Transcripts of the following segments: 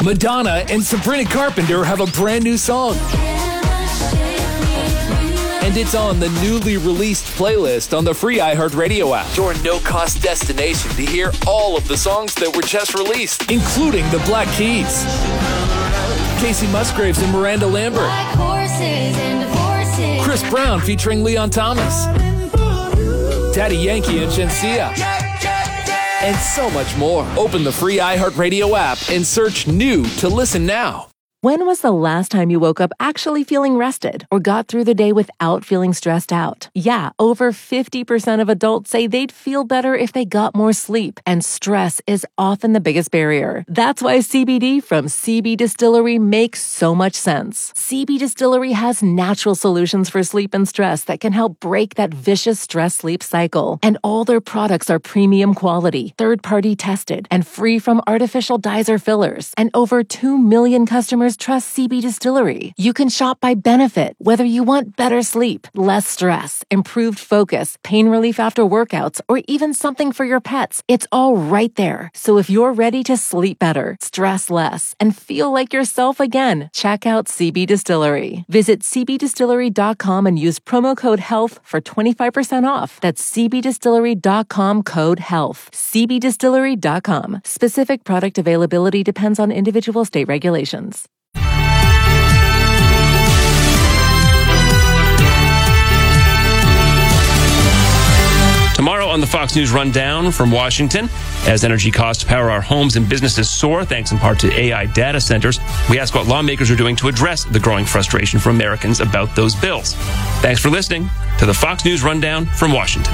Madonna and Sabrina Carpenter have a brand new song. And it's on the newly released playlist on the free iHeartRadio app. Your no-cost destination to hear all of the songs that were just released, including the Black Keys, Casey Musgraves and Miranda Lambert, Chris Brown featuring Leon Thomas, Daddy Yankee and Shenseea, and so much more. Open the free iHeartRadio app and search new to listen now. When was the last time you woke up actually feeling rested or got through the day without feeling stressed out? Yeah, over 50% of adults say they'd feel better if they got more sleep, and stress is often the biggest barrier. That's why CBD from CB Distillery makes so much sense. CB Distillery has natural solutions for sleep and stress that can help break that vicious stress-sleep cycle. And all their products are premium quality, third-party tested, and free from artificial dyes or fillers. And over 2 million customers trust CB Distillery. You can shop by benefit, whether you want better sleep, less stress, improved focus, pain relief after workouts, or even something for your pets. It's all right there. So if you're ready to sleep better, stress less, and feel like yourself again, check out CB Distillery. Visit cbdistillery.com and use promo code HEALTH for 25% off. That's cbdistillery.com code HEALTH. cbdistillery.com. Specific product availability depends on individual state regulations. Tomorrow on the Fox News Rundown from Washington, as energy costs to power our homes and businesses soar, thanks in part to AI data centers, we ask what lawmakers are doing to address the growing frustration from Americans about those bills. Thanks for listening to the Fox News Rundown from Washington.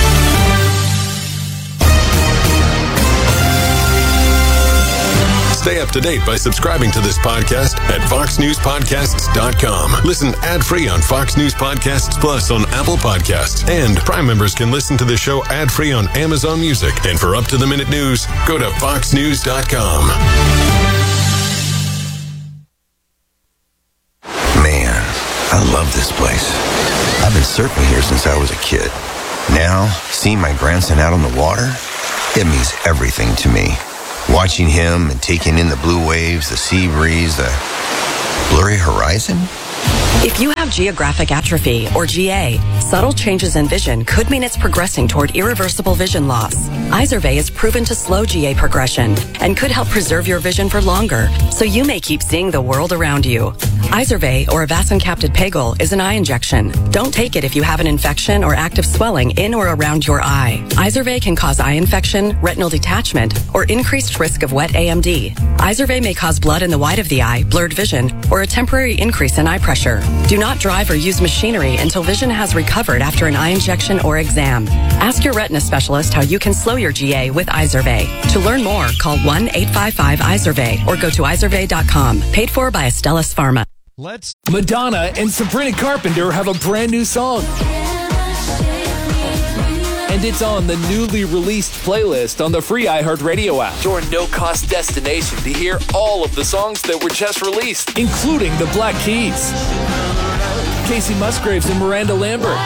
Stay up to date by subscribing to this podcast at foxnewspodcasts.com. Listen ad-free on Fox News Podcasts Plus on Apple Podcasts. And Prime members can listen to the show ad-free on Amazon Music. And for up-to-the-minute news, go to foxnews.com. Man, I love this place. I've been surfing here since I was a kid. Now, seeing my grandson out on the water, it means everything to me. Watching him and taking in the blue waves, the sea breeze, the blurry horizon. If you have geographic atrophy, or GA, subtle changes in vision could mean it's progressing toward irreversible vision loss. Izervay is proven to slow GA progression and could help preserve your vision for longer, so you may keep seeing the world around you. Izervay, or avacincaptad pegol, is an eye injection. Don't take it if you have an infection or active swelling in or around your eye. Izervay can cause eye infection, retinal detachment, or increased risk of wet AMD. Izervay may cause blood in the white of the eye, blurred vision, or a temporary increase in eye pressure. Do not drive or use machinery until vision has recovered after an eye injection or exam. Ask your retina specialist how you can slow your GA with Izervay. To learn more, call 1-855-IZERVAY or go to izervay.com. Paid for by Astellas Pharma. Madonna and Sabrina Carpenter have a brand new song. And it's on the newly released playlist on the free iHeartRadio app. Your no-cost destination to hear all of the songs that were just released, including the Black Keys, Casey Musgraves and Miranda Lambert,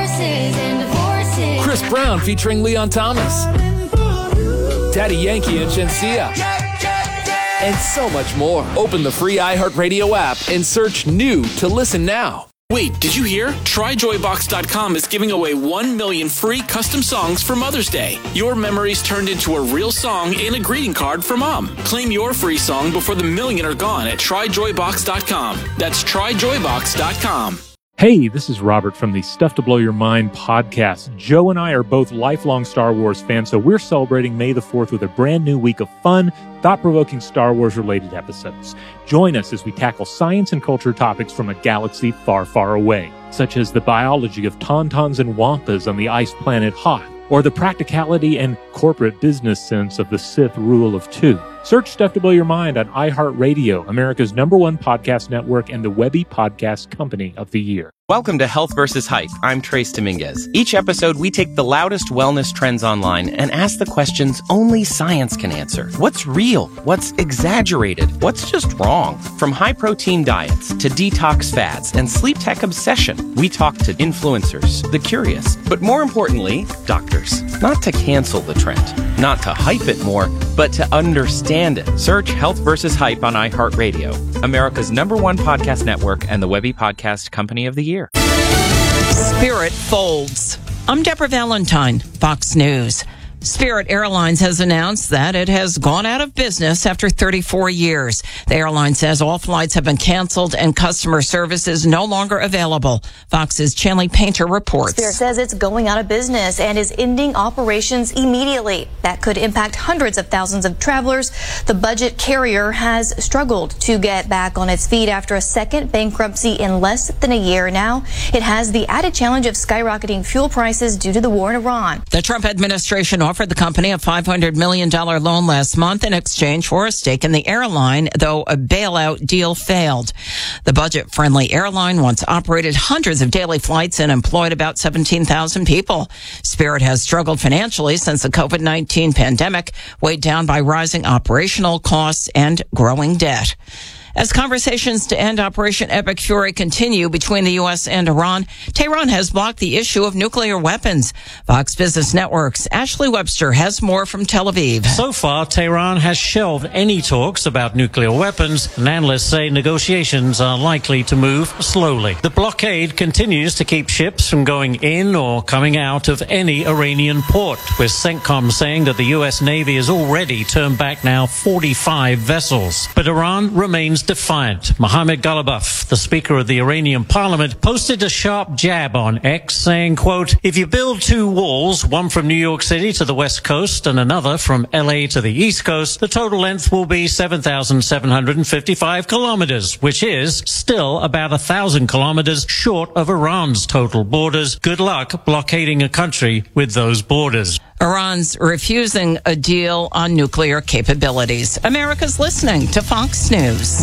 Chris Brown featuring Leon Thomas, Daddy Yankee and Shenseea, and so much more. Open the free iHeartRadio app and search new to listen now. Wait, did you hear? TryJoyBox.com is giving away 1 million free custom songs for Mother's Day. Your memories turned into a real song and a greeting card for Mom. Claim your free song before the million are gone at TryJoyBox.com. That's TryJoyBox.com. Hey, this is Robert from the Stuff to Blow Your Mind podcast. Joe and I are both lifelong Star Wars fans, so we're celebrating May the 4th with a brand new week of fun, thought-provoking Star Wars-related episodes. Join us as we tackle science and culture topics from a galaxy far, far away, such as the biology of tauntauns and wampas on the ice planet Hoth, or the practicality and corporate business sense of the Sith rule of two. Search Stuff to Blow Your Mind on iHeartRadio, America's #1 podcast network and the Webby Podcast Company of the Year. Welcome to Health vs. Hype. I'm Trace Dominguez. Each episode, we take the loudest wellness trends online and ask the questions only science can answer. What's real? What's exaggerated? What's just wrong? From high-protein diets to detox fads and sleep tech obsession, we talk to influencers, the curious, but more importantly, doctors. Not to cancel the trend, Not to hype it more, but to understand it. Search Health versus Hype on iHeartRadio, America's #1 podcast network and the Webby Podcast Company of the Year. Spirit folds. I'm Deborah Valentine, Fox News. Spirit Airlines has announced that it has gone out of business after 34 years. The airline says all flights have been canceled and customer service is no longer available. Fox's Chanley Painter reports. Spirit says it's going out of business and is ending operations immediately. That could impact hundreds of thousands of travelers. The budget carrier has struggled to get back on its feet after a second bankruptcy in less than a year now. It has the added challenge of skyrocketing fuel prices due to the war in Iran. The Trump administration offered the company a $500 million loan last month in exchange for a stake in the airline, though a bailout deal failed. The budget-friendly airline once operated hundreds of daily flights and employed about 17,000 people. Spirit has struggled financially since the COVID-19 pandemic, weighed down by rising operational costs and growing debt. As conversations to end Operation Epic Fury continue between the U.S. and Iran, Tehran has blocked the issue of nuclear weapons. Fox Business Network's Ashley Webster has more from Tel Aviv. So far, Tehran has shelved any talks about nuclear weapons, and analysts say negotiations are likely to move slowly. The blockade continues to keep ships from going in or coming out of any Iranian port, with CENTCOM saying that the U.S. Navy has already turned back now 45 vessels. But Iran remains defiant. Mohammad Ghalibaf, the Speaker of the Iranian Parliament, posted a sharp jab on X, saying, quote, "If you build two walls, one from New York City to the West Coast and another from LA to the East Coast, the total length will be 7,755 kilometers, which is still about 1,000 kilometers short of Iran's total borders. Good luck blockading a country with those borders." Iran's refusing a deal on nuclear capabilities. America's listening to Fox News.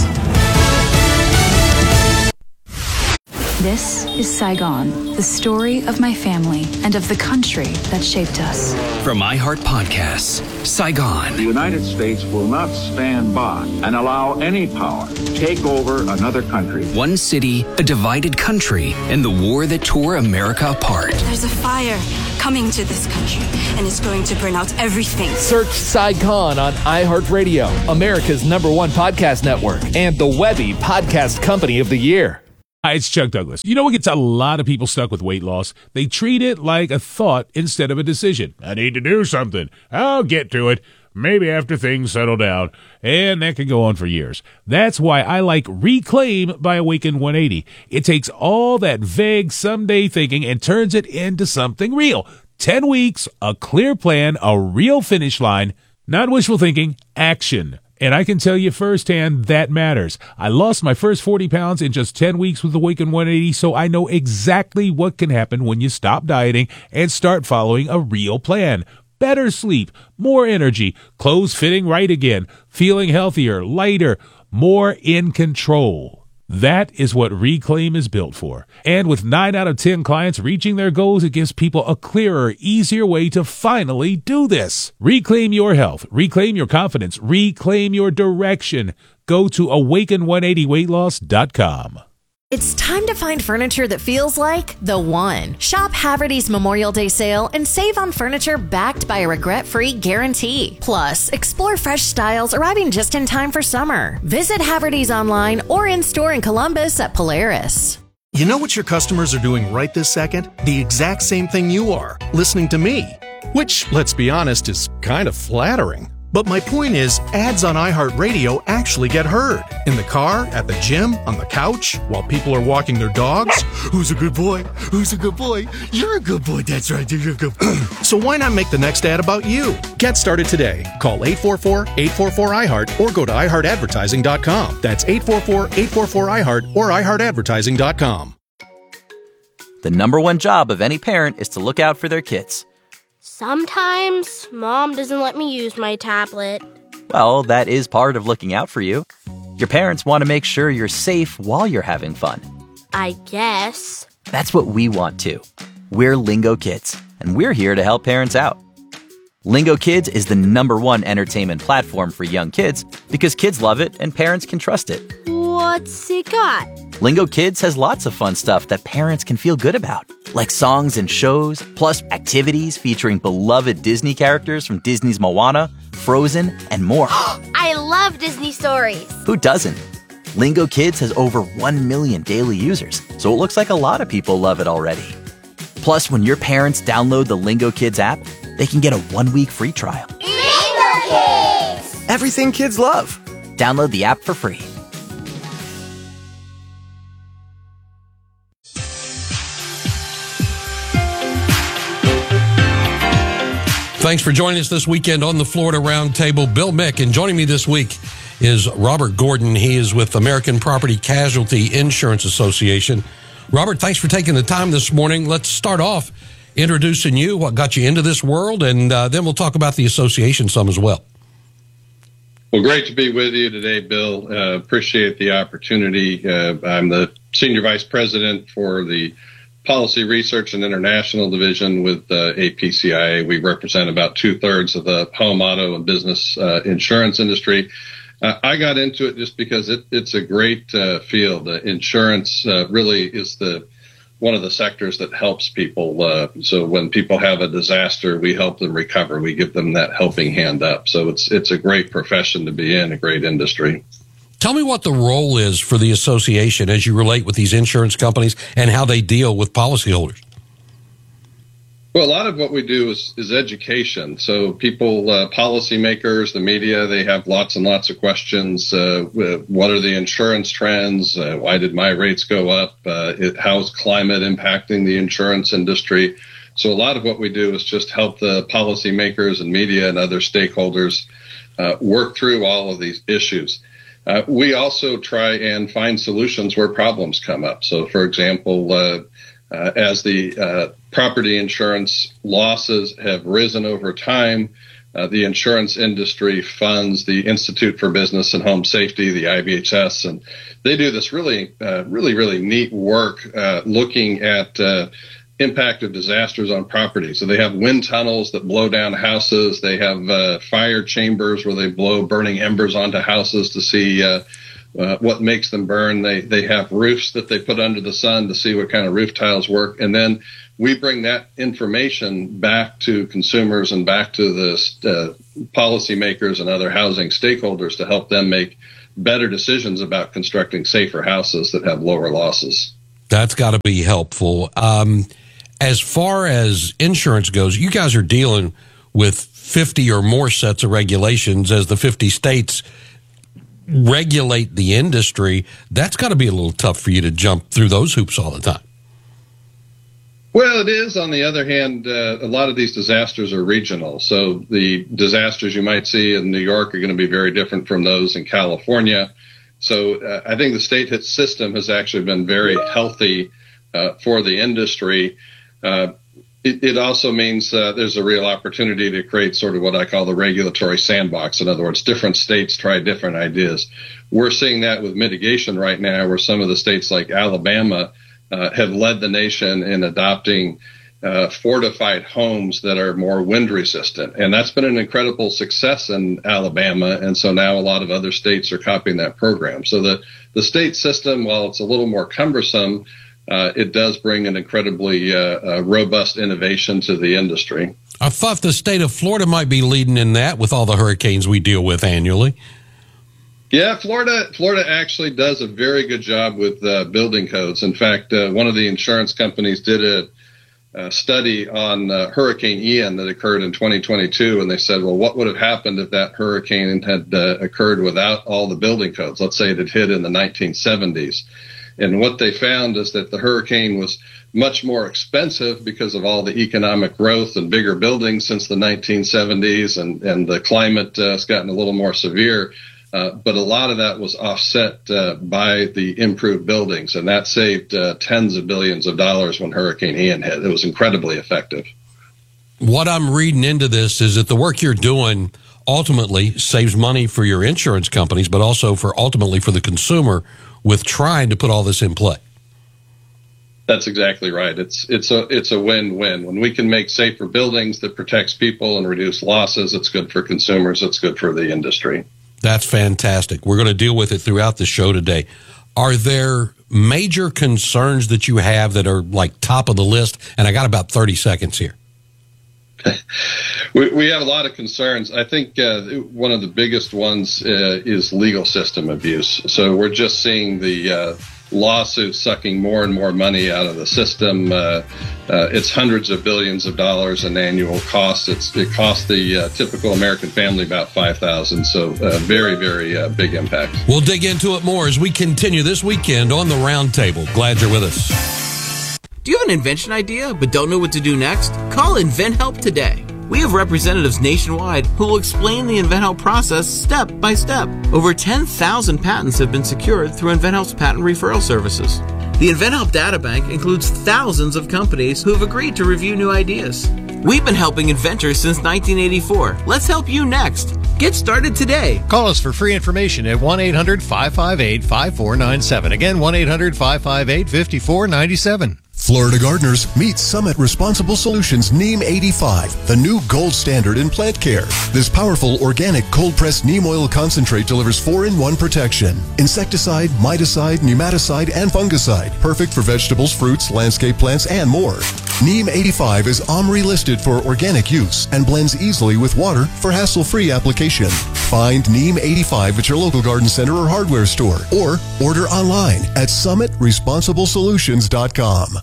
This is Saigon, the story of my family and of the country that shaped us. From iHeart Podcasts, Saigon. The United States will not stand by and allow any power to take over another country. One city, a divided country, and the war that tore America apart. There's a fire coming to this country, and it's going to burn out everything. Search Saigon on iHeartRadio, America's #1 podcast network, and the Webby Podcast Company of the Year. Hi, it's Chuck Douglas. You know what gets a lot of people stuck with weight loss? They treat it like a thought instead of a decision. I need to do something. I'll get to it. Maybe after things settle down. And that can go on for years. That's why I like Reclaim by Awaken 180. It takes all that vague someday thinking and turns it into something real. 10 weeks, a clear plan, a real finish line. Not wishful thinking, action. And I can tell you firsthand that matters. I lost my first 40 pounds in just 10 weeks with Awaken 180, so I know exactly what can happen when you stop dieting and start following a real plan. Better sleep, more energy, clothes fitting right again, feeling healthier, lighter, more in control. That is what Reclaim is built for. And with 9 out of 10 clients reaching their goals, it gives people a clearer, easier way to finally do this. Reclaim your health. Reclaim your confidence. Reclaim your direction. Go to awaken180weightloss.com. It's time to find furniture that feels like the one. Shop Haverty's Memorial Day sale and save on furniture backed by a regret-free guarantee. Plus, explore fresh styles arriving just in time for summer. Visit Haverty's online or in-store in Columbus at Polaris. You know what your customers are doing right this second? The exact same thing you are, listening to me. Which, let's be honest, is kind of flattering. But my point is, ads on iHeartRadio actually get heard. In the car, at the gym, on the couch, while people are walking their dogs. Who's a good boy? Who's a good boy? You're a good boy. That's right. You're a good boy. So why not make the next ad about you? Get started today. Call 844-844-iHeart or go to iHeartAdvertising.com. That's 844-844-iHeart or iHeartAdvertising.com. The #1 job of any parent is to look out for their kids. Sometimes Mom doesn't let me use my tablet. Well, that is part of looking out for you. Your parents want to make sure you're safe while you're having fun. I guess. That's what we want too. We're Lingo Kids, and we're here to help parents out. Lingo Kids is the #1 entertainment platform for young kids because kids love it and parents can trust it. What's it got? Lingo Kids has lots of fun stuff that parents can feel good about. like songs and shows, plus activities featuring beloved Disney characters from Disney's Moana, Frozen, and more. I love Disney stories. Who doesn't? Lingo Kids has over 1 million daily users, so it looks like a lot of people love it already. Plus, when your parents download the Lingo Kids app, they can get a 1-week free trial. Lingo Kids! Everything kids love. Download the app for free. Thanks for joining us this weekend on the Florida Roundtable. Bill Mick, and joining me this week is Robert Gordon. He is with American Property Casualty Insurance Association. Robert, thanks for taking the time this morning. Let's start off introducing you, what got you into this world, and then we'll talk about the association some as well. Well, great to be with you today, Bill. Appreciate the opportunity. I'm the Senior Vice President for the Policy Research and International Division with APCIA. We represent about 2/3 of the home, auto, and business insurance industry. I got into it just because it's a great field. Insurance really is one of the sectors that helps people. So when people have a disaster, we help them recover. We give them that helping hand up. So it's a great profession to be in, a great industry. Tell me what the role is for the association as you relate with these insurance companies and how they deal with policyholders. Well, a lot of what we do is education. So people, policymakers, the media, they have lots and lots of questions. What are the insurance trends? Why did my rates go up? How's climate impacting the insurance industry? So a lot of what we do is just help the policymakers and media and other stakeholders work through all of these issues. We also try and find solutions where problems come up. So, for example, as the property insurance losses have risen over time, the insurance industry funds the Institute for Business and Home Safety, the IBHS, and they do this really neat work looking at impact of disasters on property. So they have wind tunnels that blow down houses. They have fire chambers where they blow burning embers onto houses to see what makes them burn. They have roofs that they put under the sun to see what kind of roof tiles work. And then we bring that information back to consumers and back to the policymakers and other housing stakeholders to help them make better decisions about constructing safer houses that have lower losses. That's got to be helpful. As far as insurance goes, you guys are dealing with 50 or more sets of regulations as the 50 states regulate the industry. That's got to be a little tough for you to jump through those hoops all the time. Well, it is. On the other hand, a lot of these disasters are regional. So the disasters you might see in New York are going to be very different from those in California. So I think the state system has actually been very healthy for the industry. It also means there's a real opportunity to create sort of what I call the regulatory sandbox. In other words, different states try different ideas. We're seeing that with mitigation right now, where some of the states like Alabama have led the nation in adopting fortified homes that are more wind resistant. And that's been an incredible success in Alabama. And so now a lot of other states are copying that program. So the state system, while it's a little more cumbersome, it does bring an incredibly robust innovation to the industry. I thought the state of Florida might be leading in that with all the hurricanes we deal with annually. Yeah, Florida actually does a very good job with building codes. In fact, one of the insurance companies did a study on Hurricane Ian that occurred in 2022, and they said, well, what would have happened if that hurricane had occurred without all the building codes? Let's say it had hit in the 1970s. And what they found is that the hurricane was much more expensive because of all the economic growth and bigger buildings since the 1970s, and the climate has gotten a little more severe. But a lot of that was offset by the improved buildings, and that saved tens of billions of dollars when Hurricane Ian hit. It was incredibly effective. What I'm reading into this is that the work you're doing ultimately saves money for your insurance companies, but also ultimately for the consumer with trying to put all this in play. That's exactly right. It's a win-win. When we can make safer buildings that protects people and reduce losses, it's good for consumers. It's good for the industry. That's fantastic. We're going to deal with it throughout the show today. Are there major concerns that you have that are like top of the list? And I got about 30 seconds here. We have a lot of concerns. I think one of the biggest ones is legal system abuse. So we're just seeing the lawsuits sucking more and more money out of the system. It's hundreds of billions of dollars in annual costs. It costs the typical American family about $5,000. So very, very big impact. We'll dig into it more as we continue this weekend on the Roundtable. Glad you're with us. Do you have an invention idea but don't know what to do next? Call InventHelp today. We have representatives nationwide who will explain the InventHelp process step by step. Over 10,000 patents have been secured through InventHelp's patent referral services. The InventHelp Databank includes thousands of companies who have agreed to review new ideas. We've been helping inventors since 1984. Let's help you next. Get started today. Call us for free information at 1-800-558-5497. Again, 1-800-558-5497. Florida gardeners, meet Summit Responsible Solutions Neem 85, the new gold standard in plant care. This powerful organic cold-pressed neem oil concentrate delivers 4-in-1 protection. Insecticide, miticide, nematicide, and fungicide. Perfect for vegetables, fruits, landscape plants, and more. Neem 85 is OMRI listed for organic use and blends easily with water for hassle-free application. Find Neem 85 at your local garden center or hardware store, or order online at summitresponsibleSolutions.com.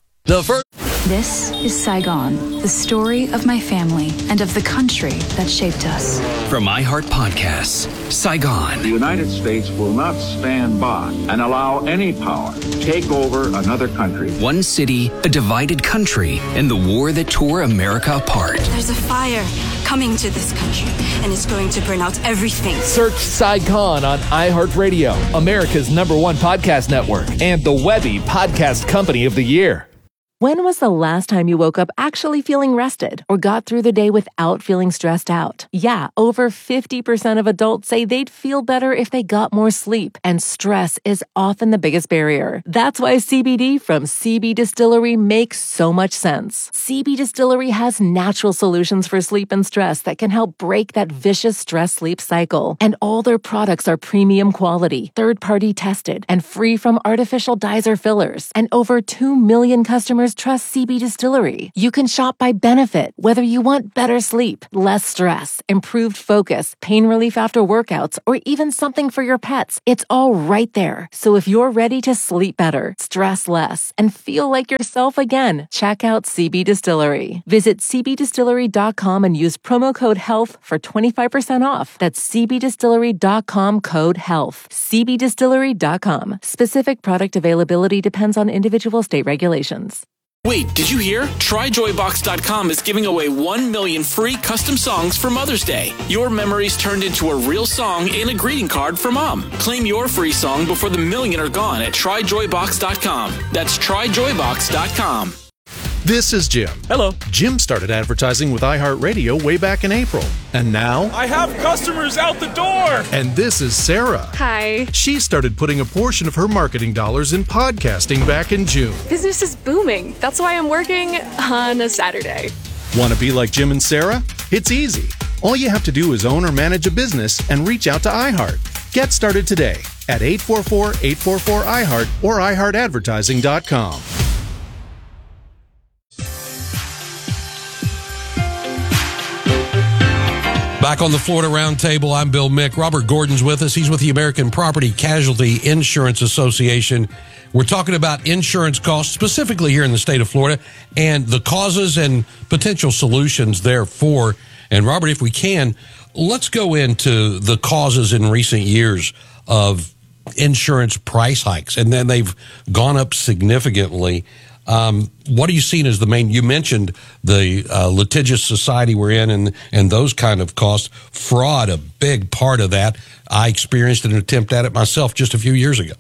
This is Saigon, the story of my family and of the country that shaped us. From iHeart Podcasts, Saigon. The United States will not stand by and allow any power to take over another country. One city, a divided country, and the war that tore America apart. There's a fire coming to this country, and it's going to burn out everything. Search Saigon on iHeartRadio, America's #1 podcast network, and the Webby Podcast Company of the Year. When was the last time you woke up actually feeling rested or got through the day without feeling stressed out? Yeah, over 50% of adults say they'd feel better if they got more sleep, and stress is often the biggest barrier. That's why CBD from CB Distillery makes so much sense. CB Distillery has natural solutions for sleep and stress that can help break that vicious stress-sleep cycle. And all their products are premium quality, third-party tested, and free from artificial dyes or fillers. And over 2 million customers trust CB Distillery. You can shop by benefit, whether you want better sleep, less stress, improved focus, pain relief after workouts, or even something for your pets. It's all right there. So if you're ready to sleep better, stress less, and feel like yourself again, check out CB Distillery. Visit cbdistillery.com and use promo code HEALTH for 25% off. That's cbdistillery.com code HEALTH. cbdistillery.com. Specific product availability depends on individual state regulations. Wait, did you hear? TryJoyBox.com is giving away 1 million free custom songs for Mother's Day. Your memories turned into a real song and a greeting card for Mom. Claim your free song before the million are gone at TryJoyBox.com. That's TryJoyBox.com. This is Jim. Hello. Jim started advertising with iHeartRadio way back in April. And now... I have customers out the door! And this is Sarah. Hi. She started putting a portion of her marketing dollars in podcasting back in June. Business is booming. That's why I'm working on a Saturday. Want to be like Jim and Sarah? It's easy. All you have to do is own or manage a business and reach out to iHeart. Get started today at 844-844-iHeart or iHeartAdvertising.com. Back on the Florida Roundtable, I'm Bill Mick. Robert Gordon's with us. He's with the American Property Casualty Insurance Association. We're talking about insurance costs, specifically here in the state of Florida, and the causes and potential solutions therefore. And Robert, if we can, let's go into the causes in recent years of insurance price hikes, and then they've gone up significantly. What are you seeing as the main? You mentioned the litigious society we're in and those kind of costs. Fraud, a big part of that. I experienced an attempt at it myself just a few years ago.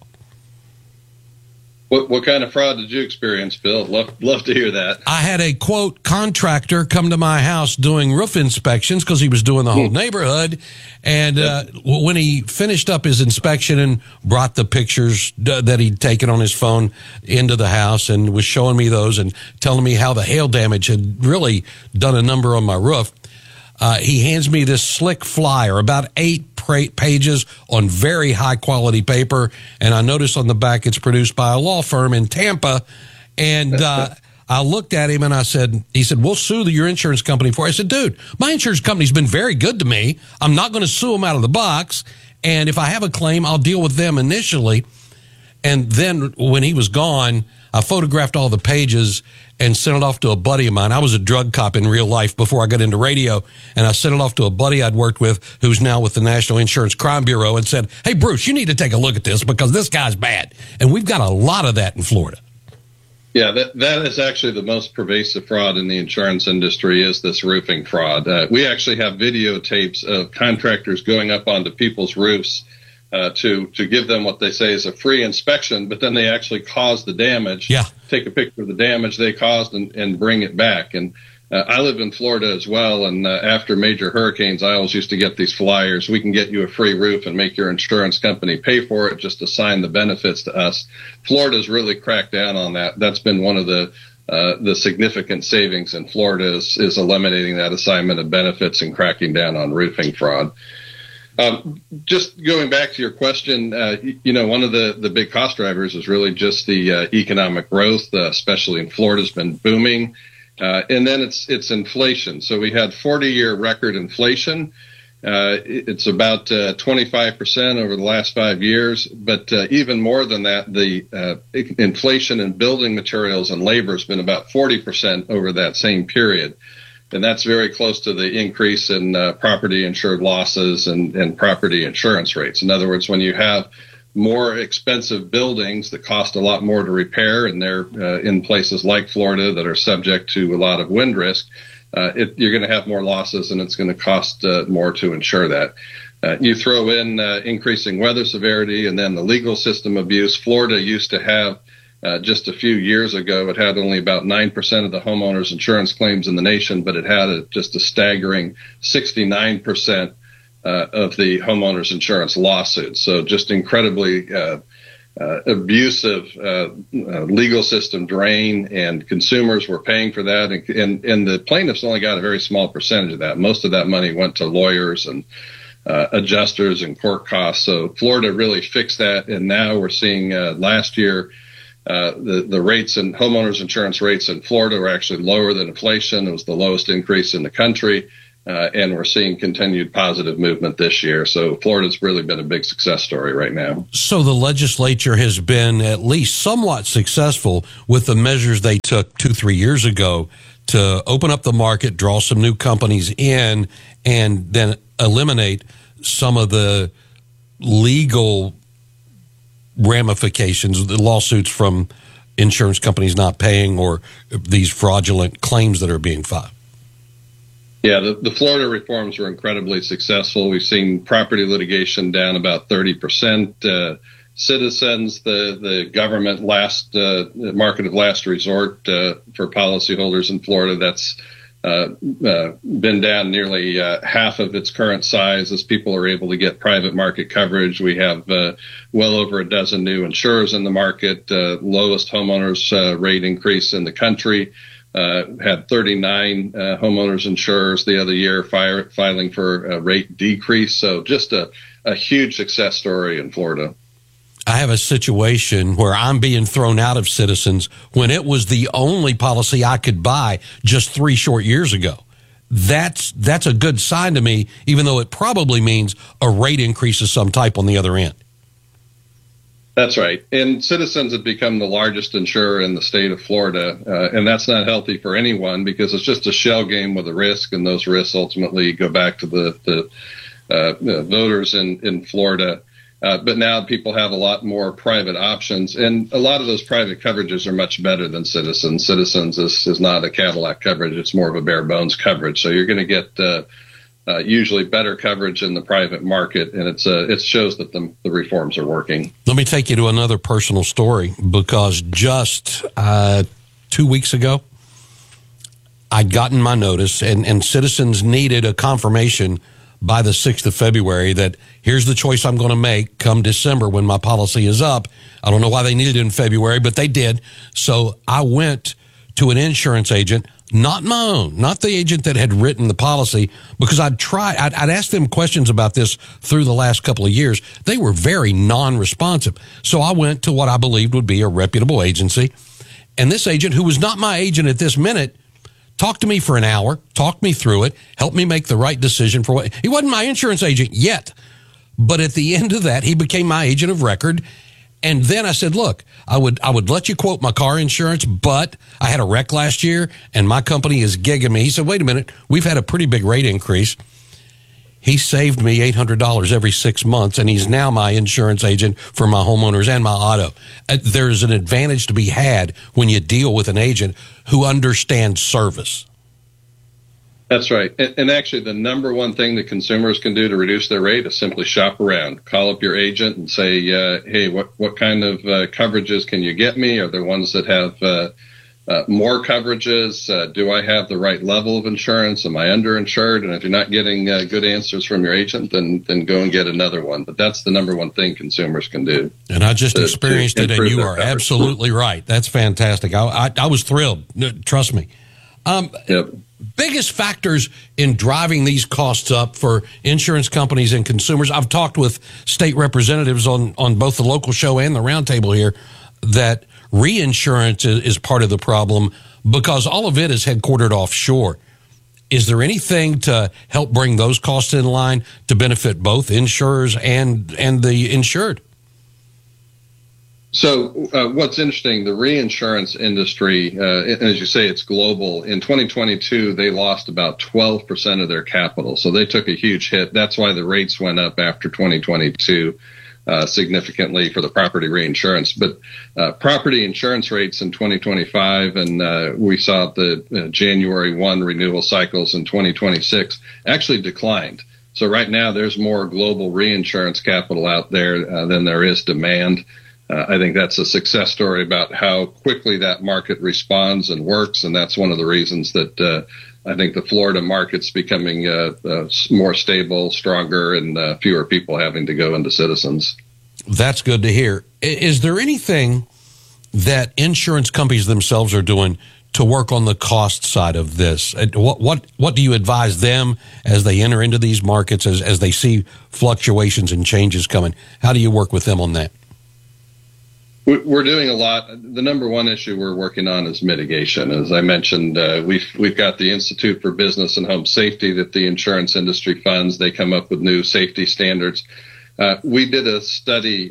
What kind of fraud did you experience, Bill? Love to hear that. I had a, quote, contractor come to my house doing roof inspections because he was doing the whole neighborhood. And when he finished up his inspection and brought the pictures that he'd taken on his phone into the house and was showing me those and telling me how the hail damage had really done a number on my roof, he hands me this slick flyer, about 8 pages on very high quality paper. And I noticed on the back it's produced by a law firm in Tampa. And I looked at him and he said, we'll sue your insurance company for it. I said, dude, my insurance company's been very good to me. I'm not going to sue them out of the box. And if I have a claim, I'll deal with them initially. And then when he was gone, I photographed all the pages and sent it off to a buddy of mine. I was a drug cop in real life before I got into radio, and I sent it off to a buddy I'd worked with who's now with the National Insurance Crime Bureau and said, hey, Bruce, you need to take a look at this because this guy's bad. And we've got a lot of that in Florida. Yeah, that is actually the most pervasive fraud in the insurance industry is this roofing fraud. We actually have videotapes of contractors going up onto people's roofs to give them what they say is a free inspection, but then they actually cause the damage. Yeah. Take a picture of the damage they caused and bring it back. And I live in Florida as well, and after major hurricanes, I always used to get these flyers. We can get you a free roof and make your insurance company pay for it, just assign the benefits to us. Florida's really cracked down on that. That's been one of the significant savings in Florida is eliminating that assignment of benefits and cracking down on roofing fraud. Just going back to your question, one of the big cost drivers is really just the economic growth, especially in Florida, has been booming. And then it's inflation. So we had 40-year record inflation. It's about 25% over the last 5 years. But even more than that, the inflation in building materials and labor has been about 40% over that same period. And that's very close to the increase in property insured losses and property insurance rates. In other words, when you have more expensive buildings that cost a lot more to repair, and they're in places like Florida that are subject to a lot of wind risk, you're going to have more losses, and it's going to cost more to insure that. You throw in increasing weather severity and then the legal system abuse. Florida used to have just a few years ago, it had only about 9% of the homeowners insurance claims in the nation, but it had just a staggering 69% of the homeowners insurance lawsuits. So just incredibly abusive legal system drain, and consumers were paying for that. And the plaintiffs only got a very small percentage of that. Most of that money went to lawyers and adjusters and court costs. So Florida really fixed that. And now we're seeing last year, the rates in homeowners insurance rates in Florida were actually lower than inflation. It was the lowest increase in the country. And we're seeing continued positive movement this year. So Florida's really been a big success story right now. So the legislature has been at least somewhat successful with the measures they took 2-3 years ago to open up the market, draw some new companies in, and then eliminate some of the legal ramifications, the lawsuits from insurance companies not paying or these fraudulent claims that are being filed. Yeah, the Florida reforms were incredibly successful. We've seen property litigation down about 30%. Citizens, the government market of last resort for policyholders in Florida, that's been down nearly half of its current size as people are able to get private market coverage. We have well over a dozen new insurers in the market, lowest homeowners rate increase in the country. Had 39 homeowners insurers the other year filing for a rate decrease. So just a huge success story in Florida. I have a situation where I'm being thrown out of Citizens when it was the only policy I could buy just 3 short years ago. That's a good sign to me, even though it probably means a rate increase of some type on the other end. That's right. And Citizens have become the largest insurer in the state of Florida. And that's not healthy for anyone because it's just a shell game with a risk. And those risks ultimately go back to the voters in Florida. But now people have a lot more private options. And a lot of those private coverages are much better than Citizens. Citizens is not a Cadillac coverage. It's more of a bare bones coverage. So you're going to get usually better coverage in the private market, and it shows that the reforms are working. Let me take you to another personal story, because just 2 weeks ago, I'd gotten my notice, and Citizens needed a confirmation by the 6th of February that here's the choice I'm going to make come December when my policy is up. I don't know why they needed it in February, but they did. So I went to an insurance agent, not my own, not the agent that had written the policy, because I'd asked them questions about this through the last couple of years. They were very non-responsive. So I went to what I believed would be a reputable agency. And this agent, who was not my agent at this minute, talked to me for an hour, talked me through it, helped me make the right decision for what. He wasn't my insurance agent yet. But at the end of that, he became my agent of record. And then I said, look, I would let you quote my car insurance, but I had a wreck last year and my company is gigging me. He said, wait a minute, we've had a pretty big rate increase. He saved me $800 every 6 months, and he's now my insurance agent for my homeowners and my auto. There's an advantage to be had when you deal with an agent who understands service. That's right. And actually, the number one thing that consumers can do to reduce their rate is simply shop around. Call up your agent and say, hey, what kind of coverages can you get me? Are there ones that have more coverages? Do I have the right level of insurance? Am I underinsured? And if you're not getting good answers from your agent, then go and get another one. But that's the number one thing consumers can do. And I just experienced it, and you are absolutely right. That's fantastic. I was thrilled. Trust me. Yep. Biggest factors in driving these costs up for insurance companies and consumers. I've talked with state representatives on both the local show and the roundtable here that reinsurance is part of the problem because all of it is headquartered offshore. Is there anything to help bring those costs in line to benefit both insurers and the insured? So what's interesting, the reinsurance industry, as you say, it's global. In 2022, they lost about 12% of their capital. So they took a huge hit. That's why the rates went up after 2022 significantly for the property reinsurance. But property insurance rates in 2025, and we saw the January 1 renewal cycles in 2026, actually declined. So right now, there's more global reinsurance capital out there than there is demand. I think that's a success story about how quickly that market responds and works, and that's one of the reasons that I think the Florida market's becoming more stable, stronger, and fewer people having to go into Citizens. That's good to hear. Is there anything that insurance companies themselves are doing to work on the cost side of this? What do you advise them as they enter into these markets, as they see fluctuations and changes coming? How do you work with them on that? We're doing a lot. The number one issue we're working on is mitigation. As I mentioned, we've got the Institute for Business and Home Safety that the insurance industry funds. They come up with new safety standards. We did a study.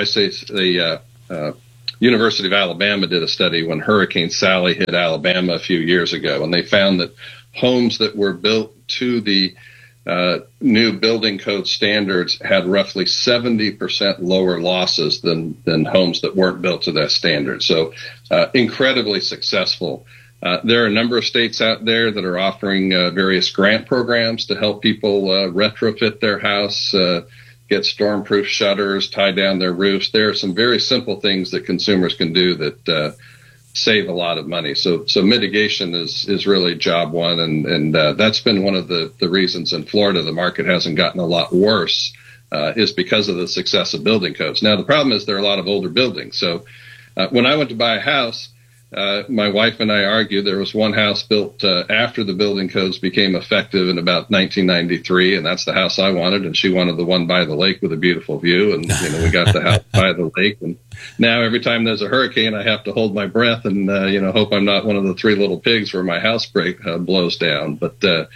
The University of Alabama did a study when Hurricane Sally hit Alabama a few years ago, and they found that homes that were built to the new building code standards had roughly 70% lower losses than homes that weren't built to that standard. So incredibly successful. There are a number of states out there that are offering various grant programs to help people retrofit their house, get stormproof shutters, tie down their roofs. There are some very simple things that consumers can do that save a lot of money. So mitigation is really job one. And that's been one of the reasons in Florida the market hasn't gotten a lot worse is because of the success of building codes. Now, the problem is there are a lot of older buildings. So when I went to buy a house, my wife and I argued there was one house built after the building codes became effective in about 1993, and that's the house I wanted, and she wanted the one by the lake with a beautiful view, and we got the house by the lake. And now every time there's a hurricane, I have to hold my breath and hope I'm not one of the three little pigs where my house blows down. But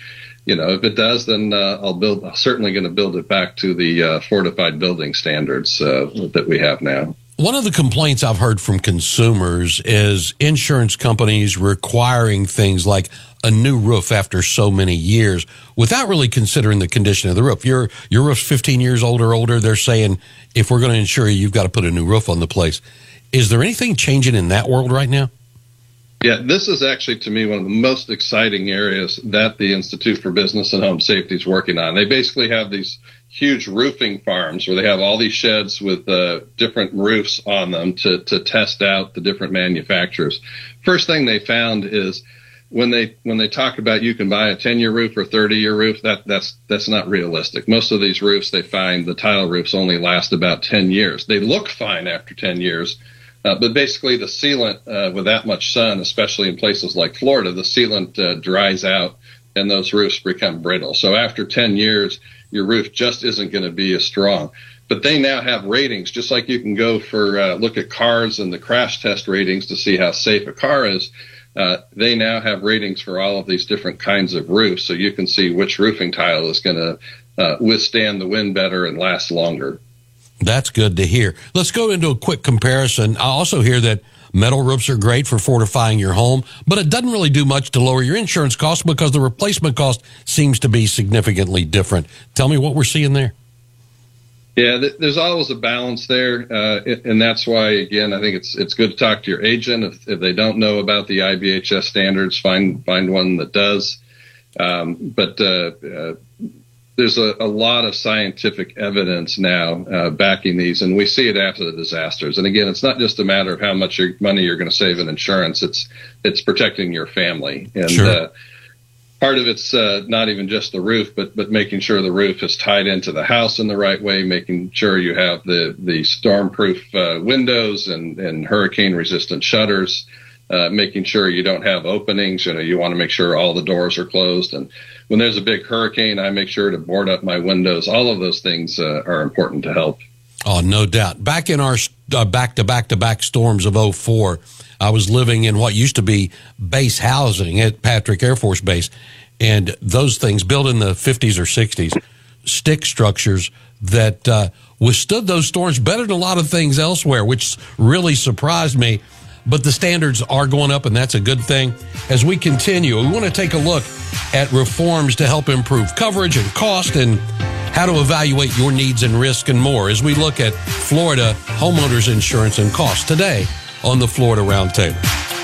if it does, then I'm certainly going to build it back to the fortified building standards that we have now. One of the complaints I've heard from consumers is insurance companies requiring things like a new roof after so many years without really considering the condition of the roof. Your roof's 15 years old or older. They're saying, if we're going to insure you, you've got to put a new roof on the place. Is there anything changing in that world right now? Yeah, this is actually, to me, one of the most exciting areas that the Institute for Business and Home Safety is working on. They basically have these huge roofing farms where they have all these sheds with different roofs on them to test out the different manufacturers. First thing they found is when they talk about you can buy a 10-year roof or 30-year roof, that's not realistic. Most of these roofs, they find the tile roofs only last about 10 years. They look fine after 10 years, But basically, the sealant, with that much sun, especially in places like Florida, the sealant dries out and those roofs become brittle. So after 10 years, your roof just isn't going to be as strong. But they now have ratings, just like you can go for look at cars and the crash test ratings to see how safe a car is. They now have ratings for all of these different kinds of roofs, so you can see which roofing tile is going to withstand the wind better and last longer. That's good to hear. Let's go into a quick comparison. I also hear that metal roofs are great for fortifying your home, but it doesn't really do much to lower your insurance costs because the replacement cost seems to be significantly different. Tell me what we're seeing there. Yeah, there's always a balance there, and that's why, again, I think it's good to talk to your agent. If they don't know about the IBHS standards, find one that does. But there's a lot of scientific evidence now backing these, and we see it after the disasters. And again, it's not just a matter of how much money you're going to save in insurance. It's protecting your family. And sure. Part of it's not even just the roof, but making sure the roof is tied into the house in the right way, making sure you have the storm-proof windows and hurricane-resistant shutters, making sure you don't have openings. You want to make sure all the doors are closed. And when there's a big hurricane, I make sure to board up my windows. All of those things are important to help. Oh, no doubt. Back in our back-to-back storms of 2004, I was living in what used to be base housing at Patrick Air Force Base, and those things built in the 50s or 60s, stick structures that withstood those storms better than a lot of things elsewhere, which really surprised me. But the standards are going up, and that's a good thing. As we continue, we want to take a look at reforms to help improve coverage and cost and how to evaluate your needs and risk and more as we look at Florida homeowners insurance and costs today on the Florida Roundtable.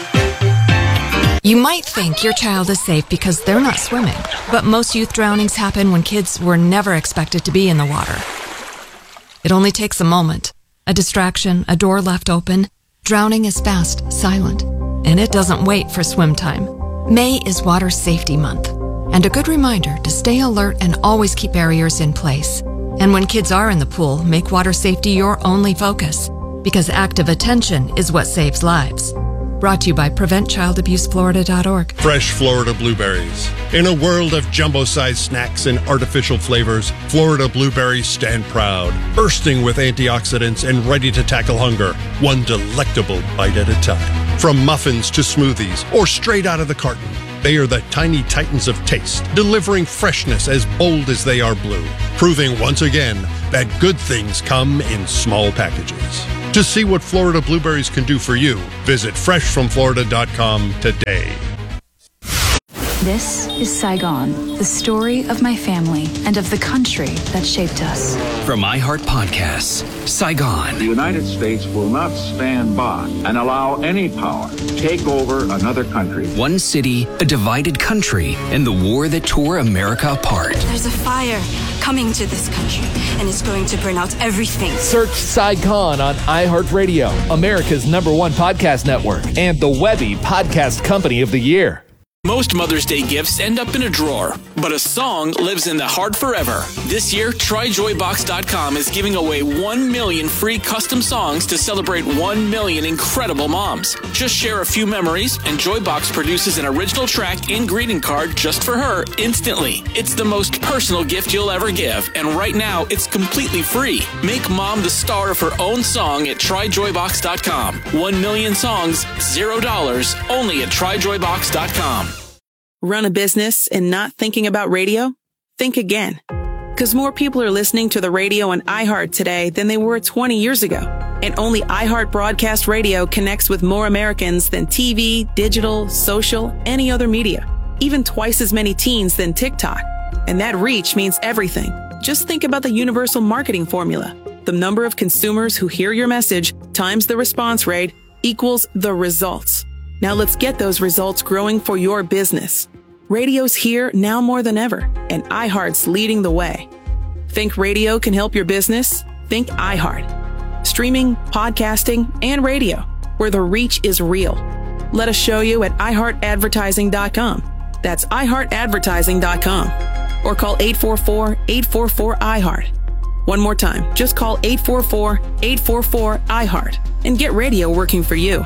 You might think your child is safe because they're not swimming, but most youth drownings happen when kids were never expected to be in the water. It only takes a moment, a distraction, a door left open. Drowning is fast, silent, and it doesn't wait for swim time. May is Water Safety Month, and a good reminder to stay alert and always keep barriers in place. And when kids are in the pool, make water safety your only focus, because active attention is what saves lives. Brought to you by PreventChildAbuseFlorida.org. Fresh Florida blueberries. In a world of jumbo-sized snacks and artificial flavors, Florida blueberries stand proud, bursting with antioxidants and ready to tackle hunger, one delectable bite at a time. From muffins to smoothies or straight out of the carton, they are the tiny titans of taste, delivering freshness as bold as they are blue, proving once again that good things come in small packages. To see what Florida blueberries can do for you, visit freshfromflorida.com today. This is Saigon, the story of my family and of the country that shaped us. From iHeart Podcasts, Saigon. The United States will not stand by and allow any power to take over another country. One city, a divided country, and the war that tore America apart. There's a fire coming to this country, and it's going to burn out everything. Search Saigon on iHeartRadio, America's #1 podcast network, and the Webby Podcast Company of the Year. Most Mother's Day gifts end up in a drawer, but a song lives in the heart forever. This year, TryJoyBox.com is giving away 1 million free custom songs to celebrate 1 million incredible moms. Just share a few memories, and Joybox produces an original track and greeting card just for her instantly. It's the most personal gift you'll ever give, and right now, it's completely free. Make mom the star of her own song at TryJoyBox.com. 1 million songs, $0, only at TryJoyBox.com. Run a business and not thinking about radio? Think again. Because more people are listening to the radio on iHeart today than they were 20 years ago. And only iHeart Broadcast Radio connects with more Americans than TV, digital, social, any other media. Even twice as many teens than TikTok. And that reach means everything. Just think about the universal marketing formula. The number of consumers who hear your message times the response rate equals the results. Now let's get those results growing for your business. Radio's here now more than ever, and iHeart's leading the way. Think radio can help your business? Think iHeart. Streaming, podcasting, and radio, where the reach is real. Let us show you at iHeartAdvertising.com. That's iHeartAdvertising.com. Or call 844-844-iHeart. One more time, just call 844-844-IHEART and get radio working for you.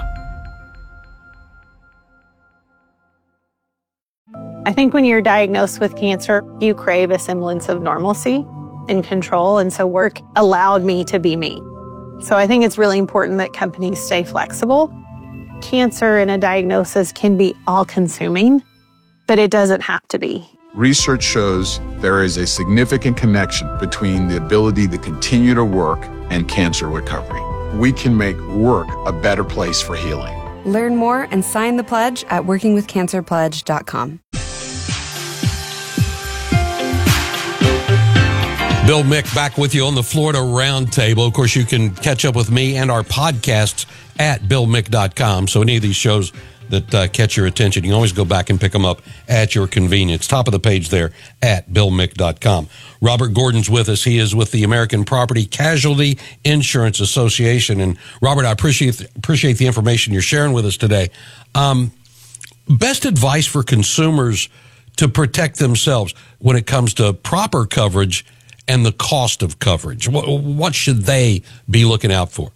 I think when you're diagnosed with cancer, you crave a semblance of normalcy and control, and so work allowed me to be me. So I think it's really important that companies stay flexible. Cancer and a diagnosis can be all-consuming, but it doesn't have to be. Research shows there is a significant connection between the ability to continue to work and cancer recovery. We can make work a better place for healing. Learn more and sign the pledge at workingwithcancerpledge.com. Bill Mick back with you on the Florida Roundtable. Of course, you can catch up with me and our podcasts at BillMick.com. So any of these shows that catch your attention, you can always go back and pick them up at your convenience. Top of the page there at BillMick.com. Robert Gordon's with us. He is with the American Property Casualty Insurance Association. And Robert, I appreciate the information you're sharing with us today. Best advice for consumers to protect themselves when it comes to proper coverage and the cost of coverage. What should they be looking out for?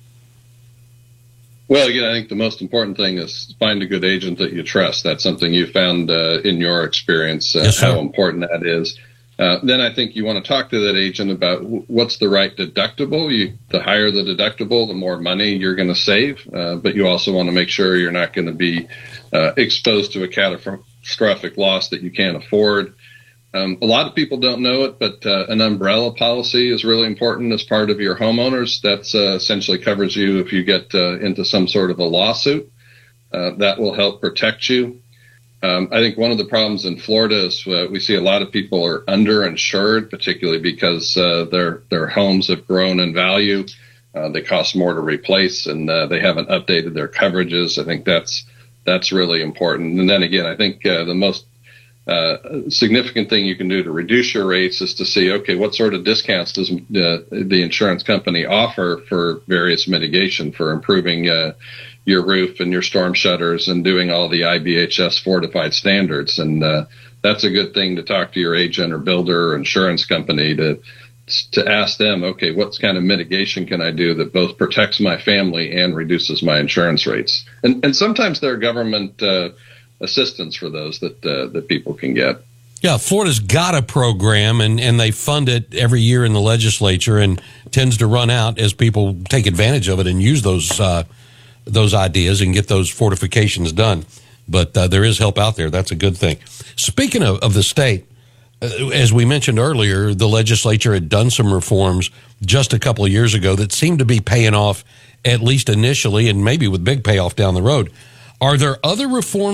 Well, again, I think the most important thing is find a good agent that you trust. That's something you found in your experience, how important that is. Then I think you want to talk to that agent about what's the right deductible. The higher the deductible, the more money you're going to save. But you also want to make sure you're not going to be exposed to a catastrophic loss that you can't afford. A lot of people don't know it, but an umbrella policy is really important as part of your homeowners. That's essentially covers you if you get into some sort of a lawsuit. That will help protect you. I think one of the problems in Florida is we see a lot of people are underinsured, particularly because their homes have grown in value. They cost more to replace, and they haven't updated their coverages. I think that's really important. And then again, I think the most significant thing you can do to reduce your rates is to see, okay, what sort of discounts does the insurance company offer for various mitigation, for improving your roof and your storm shutters and doing all the IBHS fortified standards. And that's a good thing to talk to your agent or builder or insurance company to ask them, okay, what kind of mitigation can I do that both protects my family and reduces my insurance rates? And sometimes there are government assistance for those that people can get. Yeah, Florida's got a program, and they fund it every year in the legislature, and tends to run out as people take advantage of it and use those ideas and get those fortifications done. But there is help out there. That's a good thing. Speaking of the state, as we mentioned earlier, the legislature had done some reforms just a couple of years ago that seemed to be paying off, at least initially, and maybe with big payoff down the road. Are there other reforms